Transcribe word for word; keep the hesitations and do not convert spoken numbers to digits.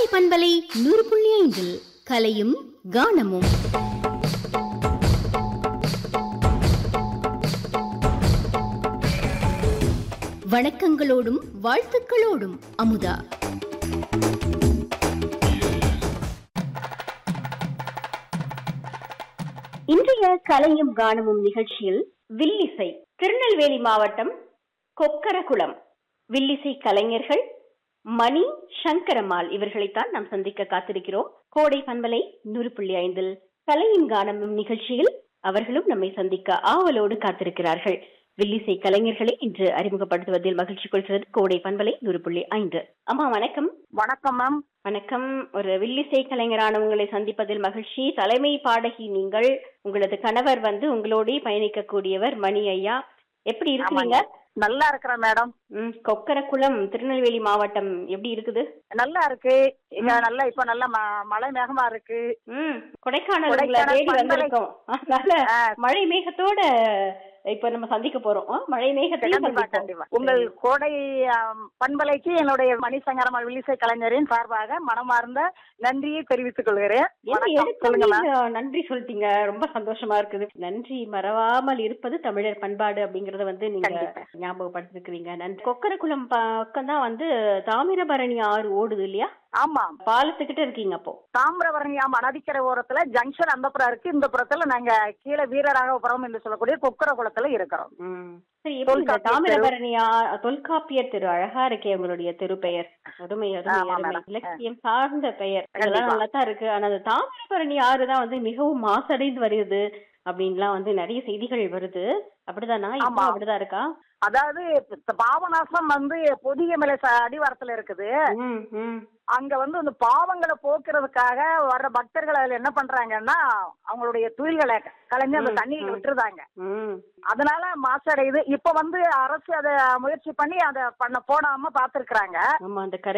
பண்பலை நூறு புள்ளி ஐந்தில் கலையும் கானமும். வணக்கங்களோடும் வாழ்த்துக்களோடும் அமுதா. இன்றைய கலையும் கானமும் நிகழ்ச்சியில் வில்லிசை, திருநெல்வேலி மாவட்டம் கொக்கரகுளம் வில்லிசை கலைஞர்கள் மணி சங்கரம்மாள் இவர்களைத்தான் நாம் சந்திக்க காத்திருக்கிறோம். கோடை பண்பலை நூறு புள்ளி ஐந்தில் கலையும் கானமும் நிகழ்ச்சியில் அவர்களும் நம்மை சந்திக்க ஆவலோடு காத்திருக்கிறார்கள். வில்லிசை கலைஞர்களை இன்று அறிமுகப்படுத்துவதில் மகிழ்ச்சி கொள்கிறது கோடை பண்பலை நூறு புள்ளி ஐந்து. அம்மா வணக்கம். வணக்கம் மேம். வணக்கம். ஒரு வில்லிசை கலைஞரான உங்களை சந்திப்பதில் மகிழ்ச்சி. தலைமை பாடகி நீங்கள், உங்களது கணவர் வந்து உங்களோட பயணிக்க கூடியவர் மணி ஐயா. எப்படி இருக்கிறீங்க? நல்லா இருக்கிறேன் மேடம். ம், கொக்கரகுளம் திருநெல்வேலி மாவட்டம் எப்படி இருக்குது? நல்லா இருக்கு. இங்க நல்லா இப்ப நல்ல மழை மேகமா இருக்கு. ம், கொடைக்கானல் தேடி வந்திருக்கோம். அதனால மழை மேகத்தோட இப்ப நம்ம சந்திக்க போறோம். மழை மேகத்தையும் உங்கள் கோடை பண்பலைக்கு என்னுடைய மணி சங்கரம்மாள் வில்லிசை கலைஞரின் சார்பாக மனமார்ந்த நன்றியை தெரிவித்துக் கொள்கிறேன். நன்றி சொல்லிட்டீங்க, ரொம்ப சந்தோஷமா இருக்குது. நன்றி மறவாமல் இருப்பது தமிழர் பண்பாடு அப்படிங்கறத வந்து நீங்க ஞாபகப்படுத்திருக்கிறீங்க. நன்றி. கொக்கரகுளம் பக்கம் தான் வந்து தாமிரபரணி ஆறு ஓடுது இல்லையா? ஆமா, பாலத்துக்கிட்ட இருக்கீங்க. அப்போ தாமிரபரணி ஆமா நதிக்கரை ஓரத்துல ஜங்ஷன் அந்த புறம் இருக்கு. இந்த புறத்துல நாங்க கீழே வீரராகபுரம் என்று சொல்லக்கூடிய கொக்கரகுளத்துல இருக்கிறோம். தாமிரபரணி தொல்காப்பியர் தெரு அழகா இருக்கே உங்களுடைய தெரு பெயர். அருமை அருமை, இலக்கியம் சார்ந்த பெயர். அதெல்லாம் நல்லா தான் இருக்கு. ஆனா அந்த தாமிரபரணி ஆறுதான் வந்து மிகவும் மாசடைந்து வருது அப்படின்லாம் வந்து நிறைய செய்திகள் வருது. அப்படிதானா? அப்படிதான் இருக்கா? அதாவது பாவநாசம் வந்து பொதிய மலை அடிவாரத்துல இருக்குது. அங்க வந்து அந்த பாவங்களை போக்குறதுக்காக வர்ற பக்தர்கள் அதுல என்ன பண்றாங்கன்னா அவங்களுடைய துயில்களை கலைஞ்சு அந்த தண்ணியில விட்டுருதாங்க. அதனால மாசடையுது. இப்ப வந்து அரசு அதை முயற்சி பண்ணி அதை பண்ண போடாம பாத்துருக்காங்க.